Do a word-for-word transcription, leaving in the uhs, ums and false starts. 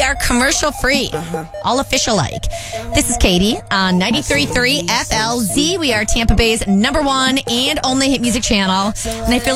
are commercial free, all official like. This is Katie on ninety-three point three F L Z. We are Tampa Bay's number one and only hit music channel. And I feel